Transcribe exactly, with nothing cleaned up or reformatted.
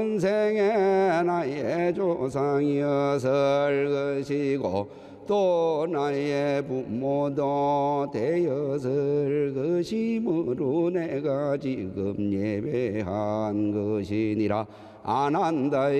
인생에 나의 조상이었을 것이고 또 나의 부모도 되었을 것이므로 내가 지금 예배한 것이니라. 안 한다